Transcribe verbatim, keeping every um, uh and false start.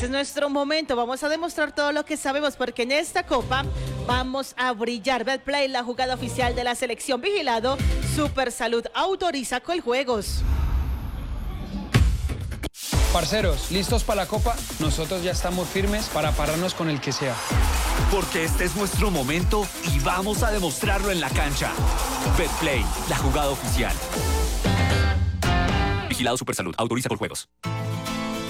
Ese es nuestro momento. Vamos a demostrar todo lo que sabemos porque en esta copa vamos a brillar. Betplay, la jugada oficial de la selección. Vigilado. Super Salud autoriza Coljuegos. Parceros, ¿listos para la copa? Nosotros ya estamos firmes para pararnos con el que sea. Porque este es nuestro momento y vamos a demostrarlo en la cancha. Betplay, la jugada oficial. Vigilado Supersalud. Autoriza Coljuegos.